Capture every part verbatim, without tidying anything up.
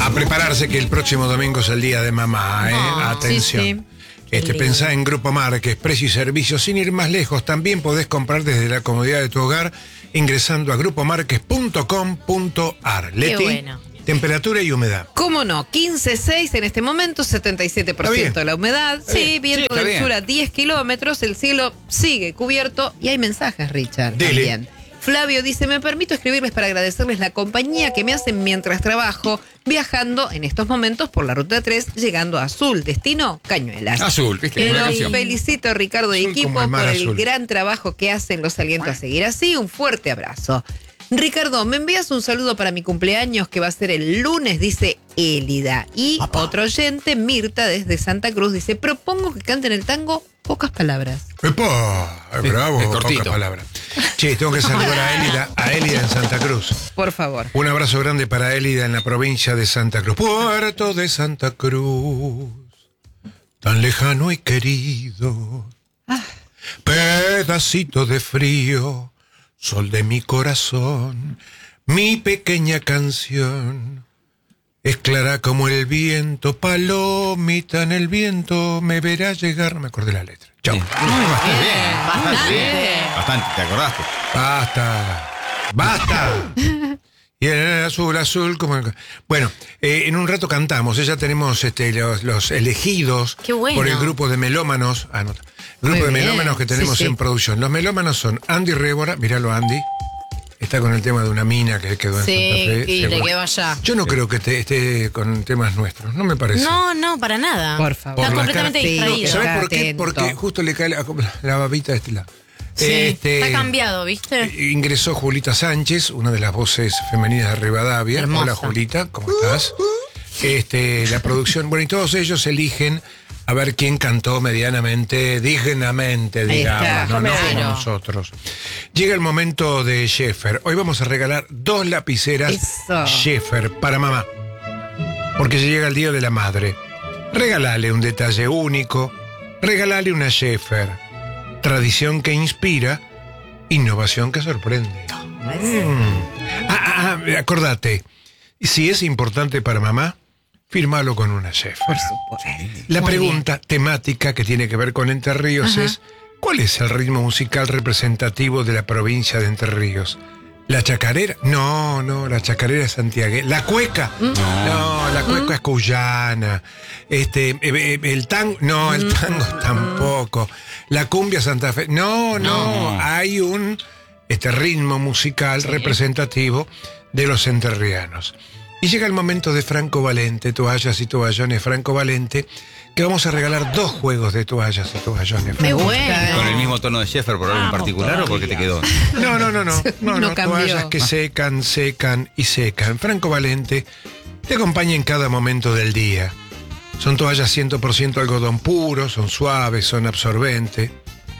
A prepararse que el próximo domingo es el día de mamá, ¿eh? Oh, Atención. sí, sí. Este, pensá en Grupo Márquez, precio y servicio sin ir más lejos. También podés comprar desde la comodidad de tu hogar ingresando a grupo márquez punto com punto ar. Leti, bueno. Temperatura y humedad. ¿Cómo no? quince punto seis en este momento, setenta y siete por ciento la humedad. Está Sí, bien. viento Sí, está del bien. sur a diez kilómetros, el cielo sigue cubierto y hay mensajes, Richard. Dele. También. Flavio dice, me permito escribirles para agradecerles la compañía que me hacen mientras trabajo, viajando en estos momentos por la ruta tres, llegando a Azul, destino Cañuelas. Azul, ¿viste? Buena Los canción. felicito, Ricardo y Azul equipo, como el mar por el azul. gran trabajo que hacen. Los aliento a seguir así. Un fuerte abrazo. Ricardo, me envías un saludo para mi cumpleaños que va a ser el lunes, dice Élida. Y otro oyente, Mirta, desde Santa Cruz, dice, propongo que canten el tango Pocas Palabras. ¡Epa! Bravo, es cortito. pocas palabras. Che, tengo que saludar a Élida, a Élida en Santa Cruz. Por favor. Un abrazo grande para Élida en la provincia de Santa Cruz. Puerto de Santa Cruz, tan lejano y querido. Pedacito de frío, sol de mi corazón. Mi pequeña canción es clara como el viento. Palomita en el viento me verá llegar. No me acordé la letra. Chau. Bien. Bastante bien, bastante bien. Bastante, ¿te acordaste? Basta. Basta. Y el azul, azul, como... Bueno, eh, en un rato cantamos. Ya tenemos este, los, los elegidos Qué bueno. por el grupo de melómanos. Ah, no. Grupo Muy de bien. melómanos que tenemos Sí, sí. en producción. Los melómanos son Andy Rébora. Míralo, Andy. Está con el tema de una mina que quedó en Sí, Santa Fe. y le seguro. quedó allá. Yo no creo que esté, esté con temas nuestros. No me parece. No, no, para nada. Por favor. Está Por la completamente cara- Sí, distraído. ¿Sabes por qué? Atento. Porque justo le cae la, la babita de este lado. Sí, Este, está cambiado, ¿viste? eh, Ingresó Julita Sánchez, una de las voces femeninas de Rivadavia. Hermosa. Hola, Julita, ¿cómo estás? Este, la producción, bueno, y todos ellos eligen a ver quién cantó medianamente, dignamente, Ahí digamos, está, no, no como claro. nosotros. Llega el momento de Sheffer. Hoy vamos a regalar dos lapiceras Eso. Sheffer para mamá. Porque ya llega el Día de la Madre. Regálale un detalle único. Regálale una Sheffer. Tradición que inspira, innovación que sorprende. Mm. Ah, ah, ah, acordate, si es importante para mamá, fírmalo con una Sheffer. Por supuesto. La Muy pregunta temática que tiene que ver con Entre Ríos es, ¿cuál es el ritmo musical representativo de la provincia de Entre Ríos? ¿La chacarera? No, no, la chacarera es santiagueña. ¿La cueca? No, la cueca es cuyana. Este, eh, eh, el tango, no, el tango tampoco. La cumbia Santa Fe, no, no, No. hay un este ritmo musical representativo de los entrerrianos. Y llega el momento de Franco Valente, toallas y toallones Franco Valente, que vamos a regalar dos juegos de toallas y toallones. Me Franco. gusta. ¿Con el mismo tono de Sheffer por algo en Vamos particular o porque te quedó? No, no, no, no, no, No no, cambió. toallas que secan, secan y secan. Franco Valente te acompaña en cada momento del día. Son toallas cien por ciento algodón puro, son suaves, son absorbentes.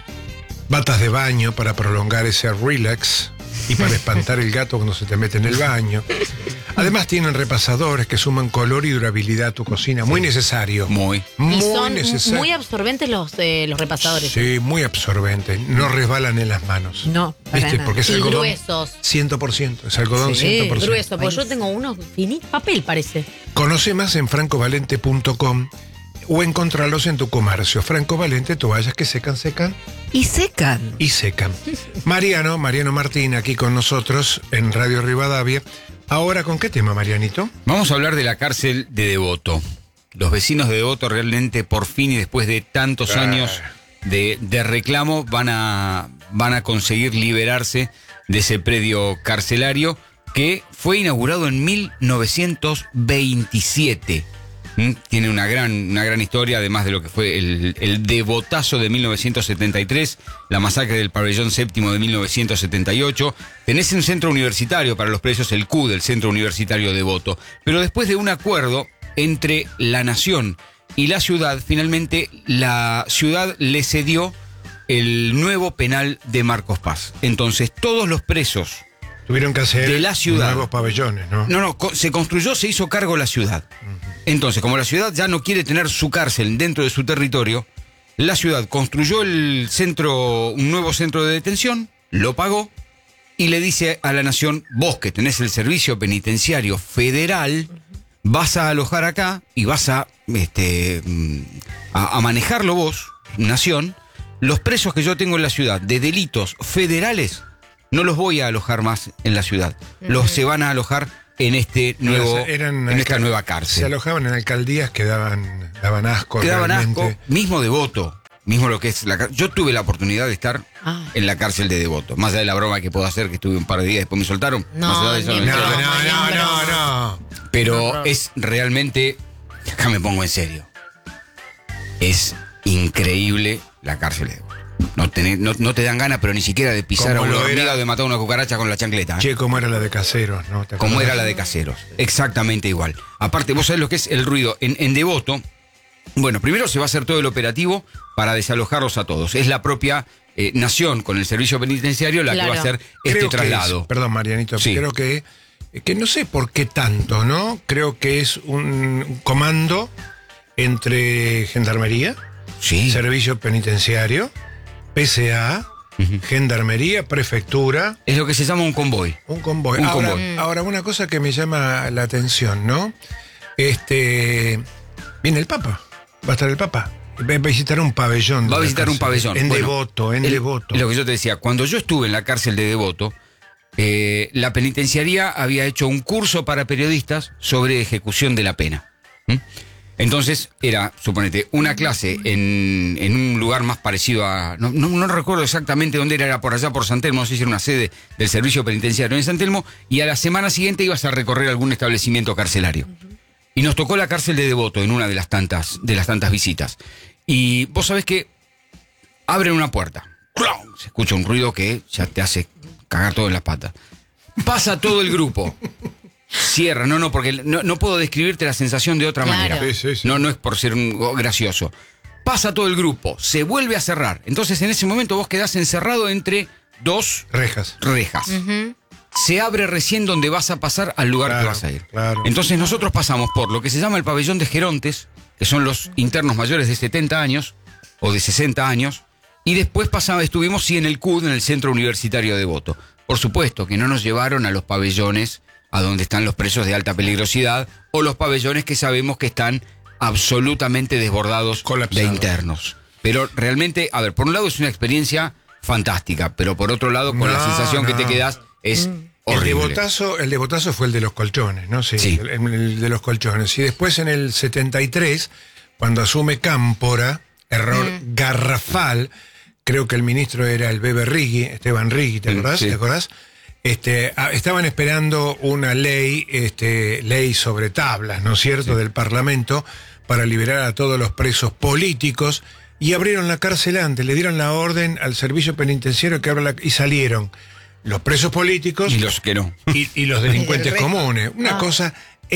Batas de baño para prolongar ese relax y para espantar el gato cuando se te mete en el baño. Además tienen repasadores que suman color y durabilidad a tu cocina. Muy necesario. Muy. Muy Y son necesario. muy absorbentes los, eh, los repasadores. Sí, muy absorbente. No resbalan en las manos. No, para ¿Viste? nada. Porque es Y algodón gruesos. cien por ciento. Es algodón Sí, cien por ciento. Grueso, pues yo tengo uno finito, papel parece. Conoce más en franco valente punto com o encontrarlos en tu comercio. Franco Valente, toallas que secan, secan Y secan. y secan. Mariano, Mariano Martín, aquí con nosotros en Radio Rivadavia. Ahora, ¿con qué tema, Marianito? Vamos a hablar de la cárcel de Devoto. Los vecinos de Devoto realmente por fin y después de tantos Ah. años de, de reclamo van a, van a conseguir liberarse de ese predio carcelario que fue inaugurado en mil novecientos veintisiete. ¿Mm? Tiene una gran, una gran historia, además de lo que fue el, el devotazo de mil novecientos setenta y tres, la masacre del pabellón séptimo de mil novecientos setenta y ocho. Tenés un centro universitario para los presos, el C U D, el Centro Universitario Devoto. Pero después de un acuerdo entre la nación y la ciudad, finalmente la ciudad le cedió el nuevo penal de Marcos Paz. Entonces todos los presos... Tuvieron que hacer De la ciudad. nuevos pabellones, ¿no? No, no, co- se construyó, se hizo cargo la ciudad. Entonces, como la ciudad ya no quiere tener su cárcel dentro de su territorio, la ciudad construyó el centro, un nuevo centro de detención, lo pagó y le dice a la nación, vos que tenés el servicio penitenciario federal, vas a alojar acá y vas a, este, a, a manejarlo vos, Nación. Los presos que yo tengo en la ciudad de delitos federales no los voy a alojar más en la ciudad. Uh-huh. Los se van a alojar en este nuevo, Eran en esta alcal- nueva cárcel. Se alojaban en alcaldías que daban, daban asco. Que daban realmente. asco, mismo Devoto, mismo lo que es la cárcel. Yo tuve la oportunidad de estar Ah. en la cárcel de Devoto. Más allá de la broma que puedo hacer, que estuve un par de días, después me soltaron. No, más allá de eso, ni no No, me no, entero. no, no, no. Pero No, no. es realmente, acá me pongo en serio, es increíble la cárcel de Devoto. No, tenés- no, no te dan ganas, pero ni siquiera de pisar a Como una lo hormiga era- o de matar a una cucaracha con la chancleta. ¿eh? Che, cómo era la de caseros, ¿no? ¿Te Como acordás? era la de caseros. Exactamente igual. Aparte, vos sabés lo que es el ruido. En, en Devoto, bueno, primero se va a hacer todo el operativo para desalojarlos a todos. Es la propia eh, Nación con el servicio penitenciario la Claro. que va a hacer este Creo que traslado. es- perdón, Marianito, Sí. creo que, que no sé por qué tanto, ¿no? Creo que es un comando entre Gendarmería, Sí. Servicio Penitenciario, P C A, Ujú. Gendarmería, Prefectura, Es lo que se llama un convoy. un convoy. Un ahora, convoy. ahora, una cosa que me llama la atención, ¿no? Este, viene el Papa, va a estar el Papa. Va a visitar un pabellón. de Va a la visitar un cárcel. pabellón. En Bueno, Devoto, en el- Devoto. Lo que yo te decía, cuando yo estuve en la cárcel de Devoto, eh, la penitenciaría había hecho un curso para periodistas sobre ejecución de la pena. ¿Mm? Entonces era, suponete, una clase en, en un lugar más parecido a... No, no, no recuerdo exactamente dónde era, era por allá por San Telmo, no sé si era una sede del servicio penitenciario en San Telmo, y a la semana siguiente ibas a recorrer algún establecimiento carcelario. Y nos tocó la cárcel de Devoto en una de las tantas, de las tantas visitas. Y vos sabés que abren una puerta. ¡Clang! Se escucha un ruido que ya te hace cagar todo en las patas. Pasa todo el grupo. Cierra, no, no, porque no, no puedo describirte la sensación de otra Claro. manera. Sí, sí, sí. No, no es por ser un oh, gracioso. Pasa todo el grupo, se vuelve a cerrar. Entonces en ese momento vos quedás encerrado entre dos Rejas. rejas. Ujú. Se abre recién donde vas a pasar al lugar Claro, que vas a ir. claro. Entonces nosotros pasamos por lo que se llama el pabellón de gerontes, que son los internos mayores de setenta años o de sesenta años, y después pasaba, estuvimos sí en el C U D, en el Centro Universitario de Devoto. Por supuesto que no nos llevaron a los pabellones a donde están los presos de alta peligrosidad o los pabellones que sabemos que están absolutamente desbordados Colapsados. de internos. Pero realmente, a ver, por un lado es una experiencia fantástica, pero por otro lado con la No, sensación que no. te quedas es El horrible. de Botazo, el de Botazo fue el de los colchones, ¿no? Sí, Sí. El, el de los colchones. Y después en el setenta y tres, cuando asume Cámpora, error garrafal, creo que el ministro era el Bebe Riggi, Esteban Riggi, ¿te Mm, acordás? sí. ¿Te acordás? Este, ah, estaban esperando una ley, este, ley sobre tablas, ¿no es cierto?, del Parlamento para liberar a todos los presos políticos y abrieron la cárcel antes, le dieron la orden al servicio penitenciario que abra la, y salieron los presos políticos Y los que no. y, y los delincuentes El resto. comunes. Una Ah. cosa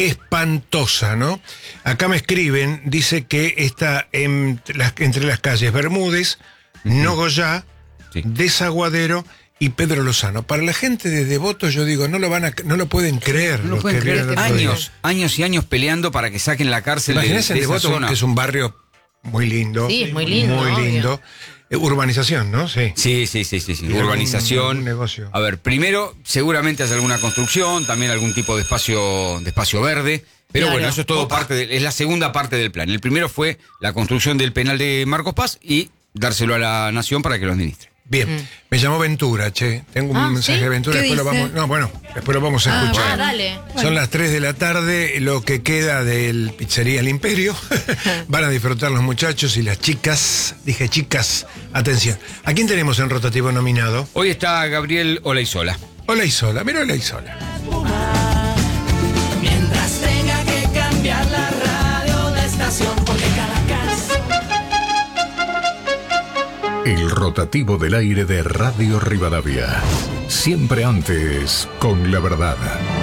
espantosa, ¿no? Acá me escriben, dice que está en las- entre las calles Bermúdez, Nogoyá, Sí. Desaguadero y Pedro Lozano. Para la gente de Devoto, yo digo, no lo van a, no lo pueden creer. No lo los pueden que creer. vieron el otro día. Años, años y años peleando para que saquen la cárcel de, Imagínense de en esa Devoto, zona. que es un barrio muy lindo. Sí, es muy lindo, Muy obvio. lindo. Eh, urbanización, ¿no? Sí. Sí, sí, sí, sí, sí. Y algún- Urbanización. algún negocio. A ver, primero, seguramente hace alguna construcción, también algún tipo de espacio, de espacio verde. Pero Claro. bueno, eso es todo parte de, es la segunda parte del plan. El primero fue la construcción del penal de Marcos Paz y dárselo a la nación para que lo administre. Bien, me llamó Ventura, che. Tengo un Ah, mensaje ¿sí? de Ventura, ¿Qué después lo dice? vamos. No, bueno, después lo vamos a Ah, escuchar. Ah, dale. Son las tres de la tarde, lo que queda del Pizzería El Imperio. Van a disfrutar los muchachos y las chicas. Dije chicas, atención. ¿A quién tenemos en rotativo nominado? Hoy está Gabriel Olaizola. Hola Isola, mira Hola Isola. Mientras tenga que cambiar la radio de estación porque Caracas. El rotativo del aire de Radio Rivadavia. Siempre antes, con la verdad.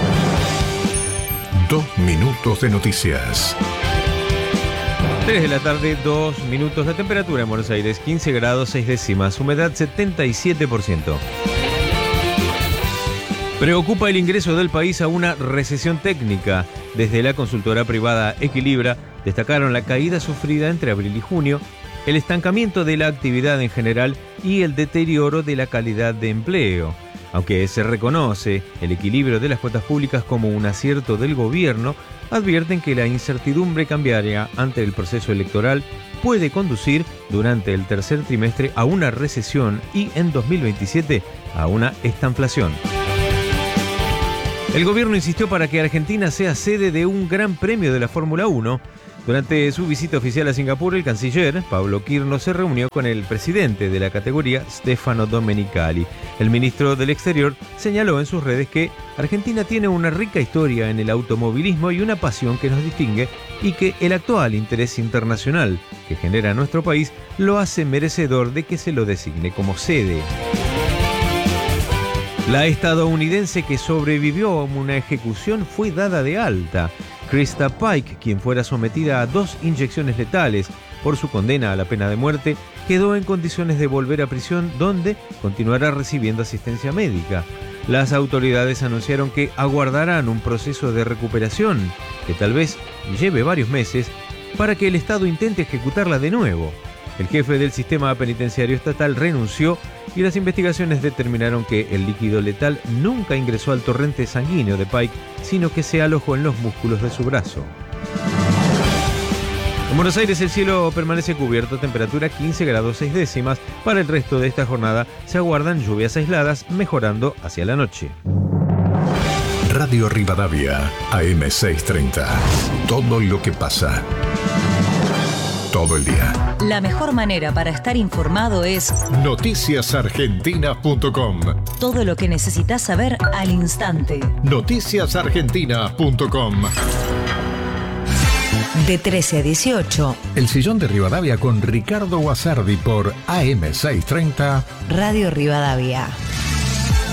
Dos minutos de noticias. tres de la tarde, dos minutos. La temperatura en Buenos Aires, quince grados, seis décimas. Humedad, setenta y siete por ciento. Preocupa el ingreso del país a una recesión técnica. Desde la consultora privada Equilibra destacaron la caída sufrida entre abril y junio, el estancamiento de la actividad en general y el deterioro de la calidad de empleo. Aunque se reconoce el equilibrio de las cuotas públicas como un acierto del gobierno, advierten que la incertidumbre cambiaria ante el proceso electoral puede conducir durante el tercer trimestre a una recesión y en dos mil veintisiete a una estanflación. El gobierno insistió para que Argentina sea sede de un gran premio de la Fórmula uno. Durante su visita oficial a Singapur, el canciller Pablo Quirno se reunió con el presidente de la categoría, Stefano Domenicali. El ministro del Exterior señaló en sus redes que Argentina tiene una rica historia en el automovilismo y una pasión que nos distingue, y que el actual interés internacional que genera nuestro país lo hace merecedor de que se lo designe como sede. La estadounidense que sobrevivió a una ejecución fue dada de alta. Krista Pike, quien fuera sometida a dos inyecciones letales por su condena a la pena de muerte, quedó en condiciones de volver a prisión, donde continuará recibiendo asistencia médica. Las autoridades anunciaron que aguardarán un proceso de recuperación, que tal vez lleve varios meses, para que el Estado intente ejecutarla de nuevo. El jefe del sistema penitenciario estatal renunció y las investigaciones determinaron que el líquido letal nunca ingresó al torrente sanguíneo de Pike, sino que se alojó en los músculos de su brazo. En Buenos Aires el cielo permanece cubierto, temperatura quince grados seis décimas. Para el resto de esta jornada se aguardan lluvias aisladas, mejorando hacia la noche. Radio Rivadavia, A M seiscientos treinta. Todo lo que pasa. Todo el día. La mejor manera para estar informado es noticias argentinas punto com. Todo lo que necesitas saber al instante. noticias argentinas punto com. De trece a dieciocho. El sillón de Rivadavia con Ricardo Guasardi por A M seiscientos treinta. Radio Rivadavia.